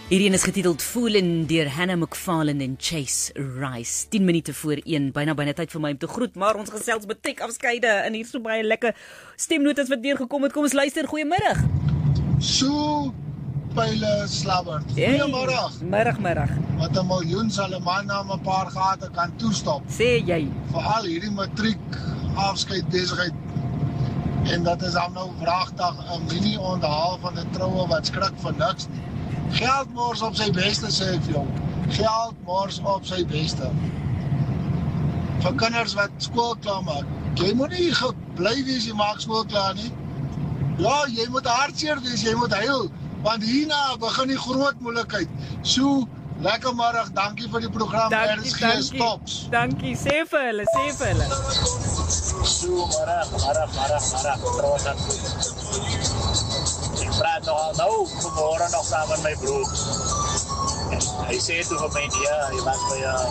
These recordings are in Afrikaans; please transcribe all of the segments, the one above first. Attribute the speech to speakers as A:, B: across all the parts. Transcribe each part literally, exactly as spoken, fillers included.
A: Hierdie is getiteld Foolin' deur Hannah McFarlane en Chase Rice. tien minute voor een, byna byna tyd vir my om te groet, maar ons gesels matriek afskeide en hier so baie lekker stemnotas wat deurgekom het. Kom ons luister, goeiemiddag.
B: So, pyle slabbert. Goeiemiddag.
A: Middag, middag.
B: Wat 'n miljoen sal 'n man na 'n paar gate kan toestop.
A: Sê jy.
B: Veral hierdie matriek afskeid besigheid. En dat is dan nou vraagdag 'n mini onthaal van 'n troue wat skrik vir niks nie. Geld mors op sy beste, sê ek vir jou. Geld mors op sy beste. Vir kinders wat skool klaar maak. Jy moet nie bly wees jy maak skool klaar nie. Ja, jy moet hartseer wees, jy moet huil. Want hierna begin die groot moeilikheid. So, lekker middag, dankie vir die program.
A: Dankie, dankie.
B: Stops.
A: Dankie, sê vir hulle, sê vir hulle.
C: So, middag, middag, middag, middag, trouwens aan goed. Ik praat nogal nou, vanmorgen nog samen met mijn broer. En hij zei toen van mij, ja, je was bij je,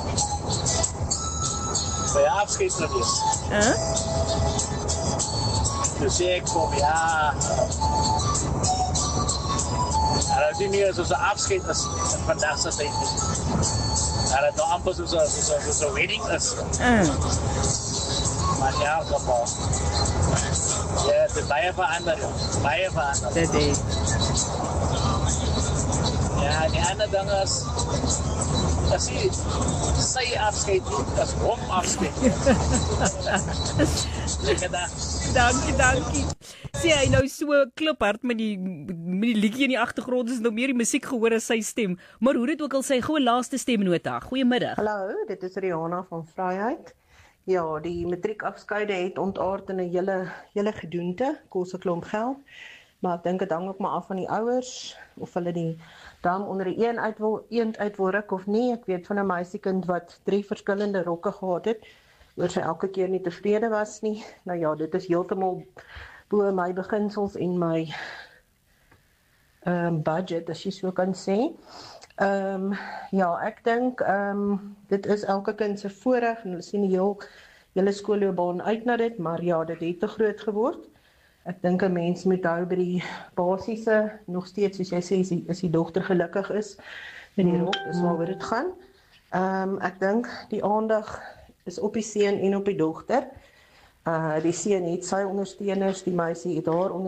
C: bij je afscheid geweest.
A: Huh?
C: Toen zei ik van, ja, en dat is niet meer zo'n afscheid als vandaag zijn tijd. En dat nou amper zo'n zo, zo, zo, zo wedding is.
A: Uh.
C: Maar ja, kom op. Ja, het is baie verander, baie verander.
A: Dit is.
C: Ja, die ander ding is, as jy sy afskeid nie, as hom afskeid. Lekker dag.
A: Dankie, dankie. Sê hy nou so kliphard met die met die liedjie in die agtergrond, is nou meer die musiek gehoor as sy stem. Maar hoe dit ook al sy goeie laaste stemnota. Goeiemiddag.
D: Hallo, dit is Rihanna van Vryheid. Ja, die matriekafskeide het ontaard in 'n hele hele gedoente, kos 'n klomp geld. Maar ek dink dit hang ook maar af van die ouers of hulle die dam onder die een uit wil eend uit wil ruk of nie. Ek weet van 'n meisiekind wat drie verskillende rokke gehad het, oor sy elke keer nie tevrede was nie. Nou ja, dit is heeltemal bo my beginsels en my ehm um, budget, as jy so kan sê. Ehm um, ja, ek dink ehm um, dit is elke kind se voorreg en hulle sien die heel hele skoolloopbaan uit na dit, maar ja, dit het te groot geword. Ek dink 'n mens moet hou by die basiese, nog steeds soos jy sê, is die, is die dogter gelukkig is met die rok, dis waaroor dit gaan. Ehm um, ek dink die aandag is op die seun en op die dogter. Uh die seun het sy ondersteuners, die meisie het haar onder